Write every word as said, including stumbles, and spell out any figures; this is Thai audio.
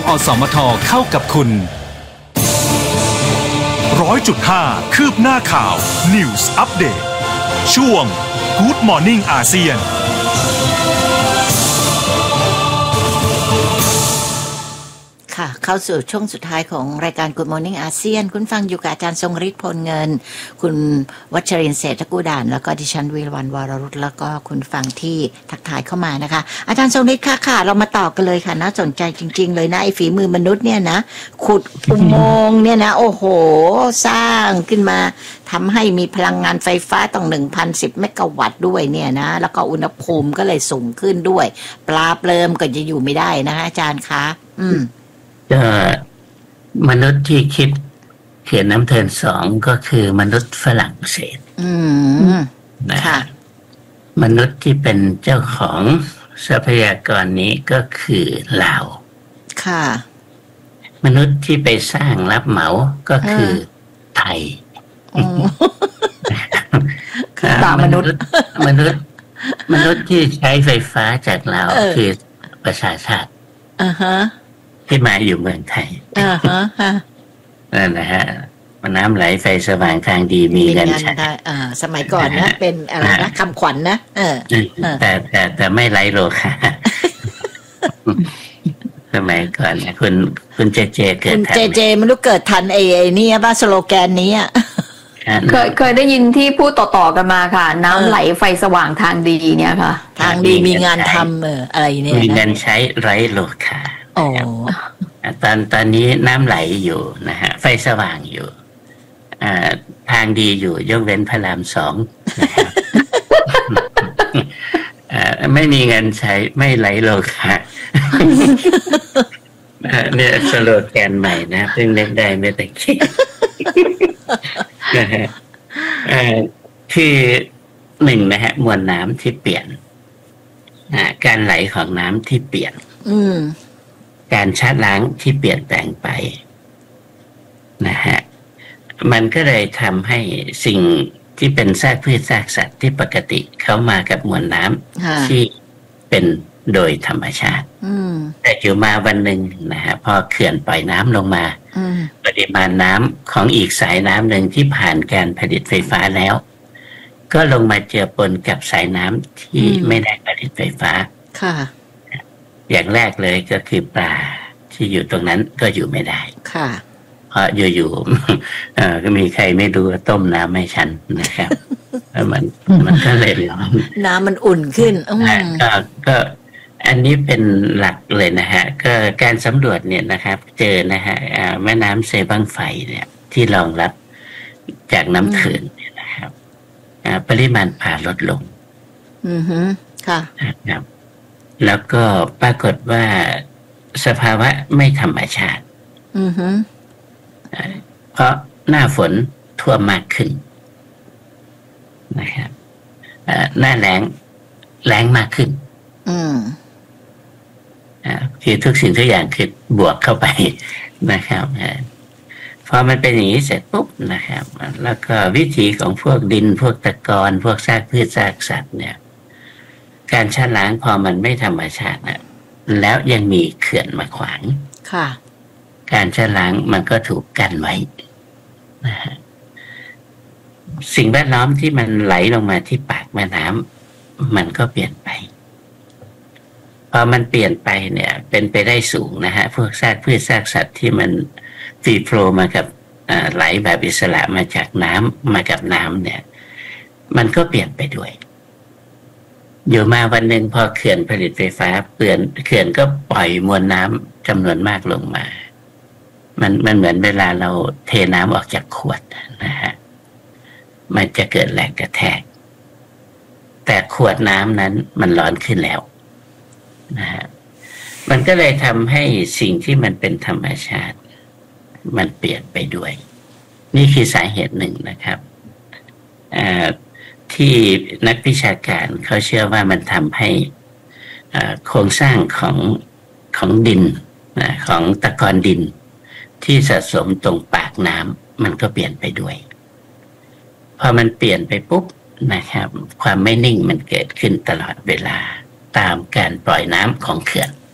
อสมทเข้ากับคุณร้อยจุดห้าคืบหน้าข่าว News Update ช่วง Good Morning อาเซียนค่ะเข้าสู่ช่วงสุดท้ายของรายการ Good Morning อาเซียนคุณฟังอยู่กับอาจารย์ทรงฤทธิ์พลเงินคุณวัชรินทร์เศรษฐกุฎานแล้วก็ดิฉันวีรวรรณวรรุตแล้วก็คุณฟังที่ทักทายเข้ามานะคะอาจารย์ทรงฤทธิ์ค่ะค่ะเรามาต่อกันเลยค่ะน่าสนใจจริงๆเลยนะไอ้ฝีมือมนุษย์เนี่ยนะขุดอุโมงค์เนี่ยนะโอ้โหสร้างขึ้นมาทำให้มีพลังงานไฟฟ้าต้อง หนึ่งพันสิบ เมกะวัตต์ด้วยเนี่ยนะแล้วก็อุณหภูมิก็เลยสูงขึ้นด้วยปลาเปลิมก็จะอยู่ไม่ได้นะคะอาจารย์คะอืมก็มนุษย์ที่คิดเขียนน้ำเทินสองก็คือมนุษย์ฝรั่งเศสอืมนะค่ะมนุษย์ที่เป็นเจ้าของทรัพยากรนี้ก็คือลาวค่ะมนุษย์ที่ไปสร้างรับเหมาก็คือไทยต่ามนุษย์มนุษย์มนุษย์ที่ใช้ไฟฟ้าจากลาวคือประชาชาติอ่าฮะที่มาอยู่เมืองไทยอ่าฮะนั่นนะฮะน้ำไหลไฟสว่างทางดีมีเงินใช้อ่าสมัยก่อนนะเป็นอะไรนะคำขวัญนะเออแต่แต่แต่ไม่ไร้โลคาสมัยก่อนนะคุณคุณเจเจเกิดทันเจเจมันรู้เกิดทันไอ้ไอ้นี่ว่าสโลแกนนี้อ่ะเคยเคยได้ยินที่พูดต่อๆกันมาค่ะน้ำไหลไฟสว่างทางดีเนี่ยค่ะทางดีมีงานทำเอออะไรเนี่ยมีเงินใช้ไร้โลคาโอ้ตอนตอนนี้น้ำไหลอยู่นะฮะไฟสว่างอยู่อ่าทางดีอยู่ยกเว้นพระรามสองนะครับอ่าไม่มีเงินใช้ไม่ไหลโลคาเนี่ยสโลแกนใหม่นะเพิ่งเล็กได้ไม่แต่คิดนะฮะอ่าคือหนึ่งนะฮะมวลน้ำที่เปลี่ยนอ่าการไหลของน้ำที่เปลี่ยนอืมการชะล้างที่เปลี่ยนแปลงไปนะฮะมันก็เลยทำให้สิ่งที่เป็นซากพืชซากสัตว์ที่ปกติเข้ามากับมวลน้ำที่เป็นโดยธรรมชาติแต่อยู่มาวันหนึ่งนะฮะพอเขื่อนปล่อยน้ำลงมาปริมาณน้ำของอีกสายน้ำหนึ่งที่ผ่านการผลิตไฟฟ้าแล้วก็ลงมาเจือปนกับสายน้ำที่ไม่ได้ผลิตไฟฟ้าค่ะอย่างแรกเลยก็คือปลาที่อยู่ตรงนั้นก็อยู่ไม่ได้ค่ะเพราะอยู่ๆเอ่อก็มีใครไม่รู้ต้มน้ำให้ฉันนะครับมันมันก็เลยร้อนน้ำมันอุ่นขึ้นก็ก็อันนี้เป็นหลักเลยนะฮะก็การสำรวจเนี่ยนะครับเจอนะฮะแม่น้ำเซบังไฟเนี่ยที่รองรับจากน้ำเขื่อนเนี่ยนะครับปริมาณปลาลดลงอือฮึค่ะครับแล้วก็ปรากฏว่าสภาวะไม่ธรรมชาติอือฮึเพราะหน้าฝนท่วมมากขึ้นนะครับหน้าแล้งแล้งมากขึ้นอืมอ่าคือทุกสิ่งทุกอย่างคือบวกเข้าไปนะครับพอมันเป็นอย่างนี้เสร็จปุ๊บนะครับแล้วก็วิถีของพวกดินพวกตะกอนพวกซากพืชซากสัตว์เนี่ยการชะล้างพอมันไม่ธรรมชาตินะแล้วยังมีเขื่อนมาขวางค่ะการชะล้างมันก็ถูกกั้นไว้นะฮะสิ่งแวดล้อมที่มันไหลลงมาที่ปากแม่น้ำมันก็เปลี่ยนไปพอมันเปลี่ยนไปเนี่ยเป็นไปได้สูงนะฮะพวกซากพืชซากสัตว์ที่มันฟรีโฟลว์มากับไหลแบบอิสระมาจากน้ำมากับน้ำเนี่ยมันก็เปลี่ยนไปด้วยอยู่มาวันหนึ่งพอเขื่อนผลิตไฟฟ้าเปลี่ยนเขื่อนก็ปล่อยมวลน้ำจำนวนมากลงมามันมันเหมือนเวลาเราเทน้ำออกจากขวดนะฮะมันจะเกิดแรงกระแทกแต่ขวดน้ำนั้นมันร้อนขึ้นแล้วนะฮะมันก็เลยทำให้สิ่งที่มันเป็นธรรมชาติมันเปลี่ยนไปด้วยนี่คือสาเหตุหนึ่งนะครับที่นักวิชาการเขาเชื่อว่ามันทำให้โครงสร้างของของดินนะของตะกอนดินที่สะสมตรงปากน้ำมันก็เปลี่ยนไปด้วยพอมันเปลี่ยนไปปุ๊บนะครับความไม่นิ่งมันเกิดขึ้นตลอดเวลาตามการปล่อยน้ำของเขื่อน